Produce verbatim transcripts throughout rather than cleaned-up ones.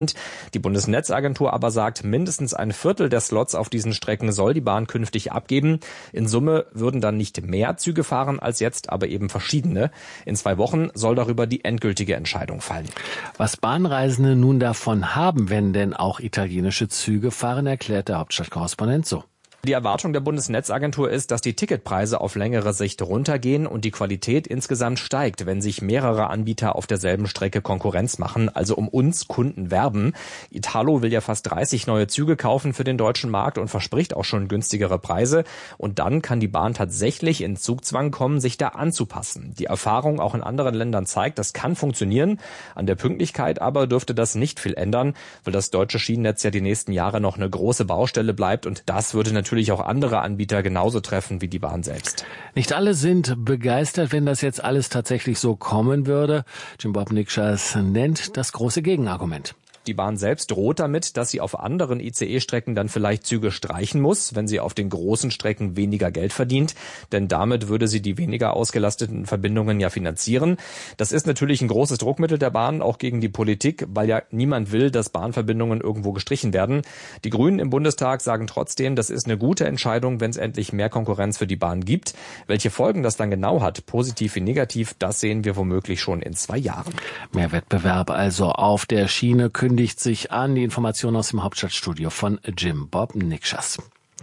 Die Bundesnetzagentur aber sagt, mindestens ein Viertel der Slots auf diesen Strecken soll die Bahn künftig abgeben. In Summe würden dann nicht mehr Züge fahren als jetzt, aber eben verschiedene. In zwei Wochen soll darüber die endgültige Entscheidung fallen. Was Bahnreisende nun davon haben, wenn denn auch italienische Züge fahren, erklärt der Hauptstadtkorrespondent so. Die Erwartung der Bundesnetzagentur ist, dass die Ticketpreise auf längere Sicht runtergehen und die Qualität insgesamt steigt, wenn sich mehrere Anbieter auf derselben Strecke Konkurrenz machen, also um uns Kunden werben. Italo will ja fast dreißig neue Züge kaufen für den deutschen Markt und verspricht auch schon günstigere Preise. Und dann kann die Bahn tatsächlich in Zugzwang kommen, sich da anzupassen. Die Erfahrung auch in anderen Ländern zeigt, das kann funktionieren. An der Pünktlichkeit aber dürfte das nicht viel ändern, weil das deutsche Schienennetz ja die nächsten Jahre noch eine große Baustelle bleibt und das würde natürlich natürlich auch andere Anbieter genauso treffen wie die Bahn selbst. Nicht alle sind begeistert, wenn das jetzt alles tatsächlich so kommen würde. Jim Bob Nikschas nennt das große Gegenargument. Die Bahn selbst droht damit, dass sie auf anderen I C E-Strecken dann vielleicht Züge streichen muss, wenn sie auf den großen Strecken weniger Geld verdient. Denn damit würde sie die weniger ausgelasteten Verbindungen ja finanzieren. Das ist natürlich ein großes Druckmittel der Bahn, auch gegen die Politik, weil ja niemand will, dass Bahnverbindungen irgendwo gestrichen werden. Die Grünen im Bundestag sagen trotzdem, das ist eine gute Entscheidung, wenn es endlich mehr Konkurrenz für die Bahn gibt. Welche Folgen das dann genau hat, positiv wie negativ, das sehen wir womöglich schon in zwei Jahren. Mehr Wettbewerb also auf der Schiene kündigt sich an. Die Information aus dem Hauptstadtstudio von Jim Bob Nikschas.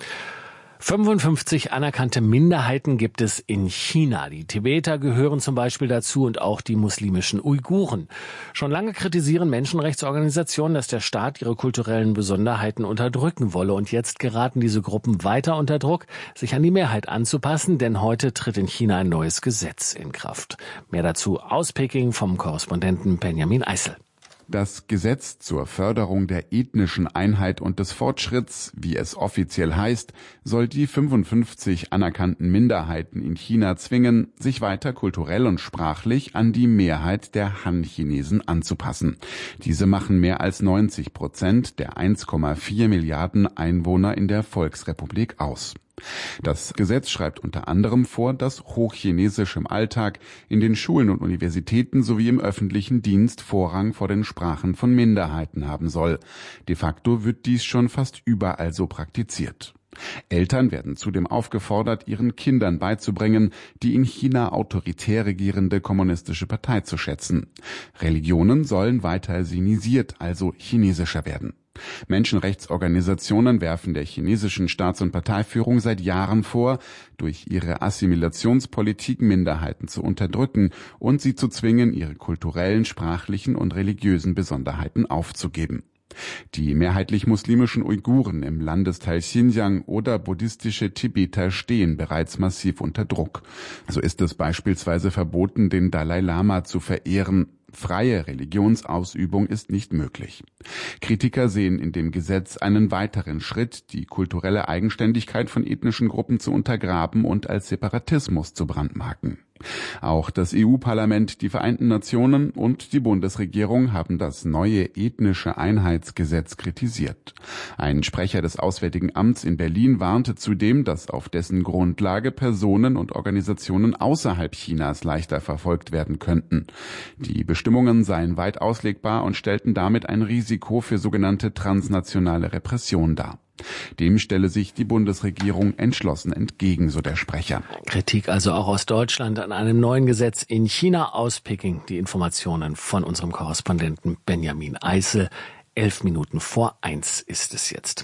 fünfundfünfzig anerkannte Minderheiten gibt es in China. Die Tibeter gehören zum Beispiel dazu und auch die muslimischen Uiguren. Schon lange kritisieren Menschenrechtsorganisationen, dass der Staat ihre kulturellen Besonderheiten unterdrücken wolle. Und jetzt geraten diese Gruppen weiter unter Druck, sich an die Mehrheit anzupassen, denn heute tritt in China ein neues Gesetz in Kraft. Mehr dazu aus Peking vom Korrespondenten Benjamin Eisel. Das Gesetz zur Förderung der ethnischen Einheit und des Fortschritts, wie es offiziell heißt, soll die fünfundfünfzig anerkannten Minderheiten in China zwingen, sich weiter kulturell und sprachlich an die Mehrheit der Han-Chinesen anzupassen. Diese machen mehr als neunzig Prozent der eins Komma vier Milliarden Einwohner in der Volksrepublik aus. Das Gesetz schreibt unter anderem vor, dass Hochchinesisch im Alltag, in den Schulen und Universitäten sowie im öffentlichen Dienst Vorrang vor den Sprachen von Minderheiten haben soll. De facto wird dies schon fast überall so praktiziert. Eltern werden zudem aufgefordert, ihren Kindern beizubringen, die in China autoritär regierende kommunistische Partei zu schätzen. Religionen sollen weiter sinisiert, also chinesischer werden. Menschenrechtsorganisationen werfen der chinesischen Staats- und Parteiführung seit Jahren vor, durch ihre Assimilationspolitik Minderheiten zu unterdrücken und sie zu zwingen, ihre kulturellen, sprachlichen und religiösen Besonderheiten aufzugeben. Die mehrheitlich muslimischen Uiguren im Landesteil Xinjiang oder buddhistische Tibeter stehen bereits massiv unter Druck. So ist es beispielsweise verboten, den Dalai Lama zu verehren. Freie Religionsausübung ist nicht möglich. Kritiker sehen in dem Gesetz einen weiteren Schritt, die kulturelle Eigenständigkeit von ethnischen Gruppen zu untergraben und als Separatismus zu brandmarken. Auch das E U-Parlament, die Vereinten Nationen und die Bundesregierung haben das neue ethnische Einheitsgesetz kritisiert. Ein Sprecher des Auswärtigen Amts in Berlin warnte zudem, dass auf dessen Grundlage Personen und Organisationen außerhalb Chinas leichter verfolgt werden könnten. Die Bestimmungen seien weit auslegbar und stellten damit ein Risiko für sogenannte transnationale Repression dar. Dem stelle sich die Bundesregierung entschlossen entgegen, so der Sprecher. Kritik also auch aus Deutschland an einem neuen Gesetz in China. Aus Peking die Informationen von unserem Korrespondenten Benjamin Eisel. Elf Minuten vor eins ist es jetzt.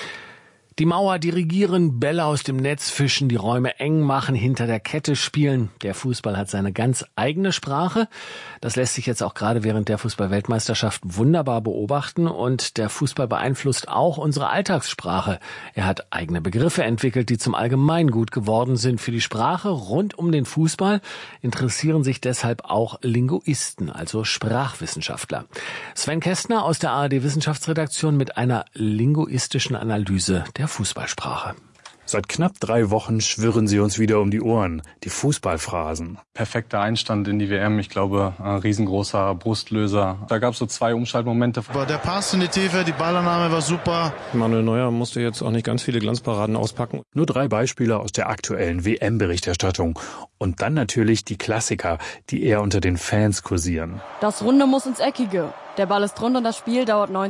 Die Mauer dirigieren, Bälle aus dem Netz fischen, die Räume eng machen, hinter der Kette spielen. Der Fußball hat seine ganz eigene Sprache. Das lässt sich jetzt auch gerade während der Fußball-Weltmeisterschaft wunderbar beobachten. Und der Fußball beeinflusst auch unsere Alltagssprache. Er hat eigene Begriffe entwickelt, die zum Allgemeingut geworden sind. Für die Sprache rund um den Fußball interessieren sich deshalb auch Linguisten, also Sprachwissenschaftler. Sven Kästner aus der A R D-Wissenschaftsredaktion mit einer linguistischen Analyse der Fußballsprache. Seit knapp drei Wochen schwirren sie uns wieder um die Ohren, die Fußballphrasen. Perfekter Einstand in die W M, ich glaube, ein riesengroßer Brustlöser. Da gab es so zwei Umschaltmomente. Der Pass in die Tiefe, die Ballannahme war super. Manuel Neuer musste jetzt auch nicht ganz viele Glanzparaden auspacken. Nur drei Beispiele aus der aktuellen W M-Berichterstattung. Und dann natürlich die Klassiker, die eher unter den Fans kursieren. Das Runde muss ins Eckige. Der Ball ist rund und das Spiel dauert neunzig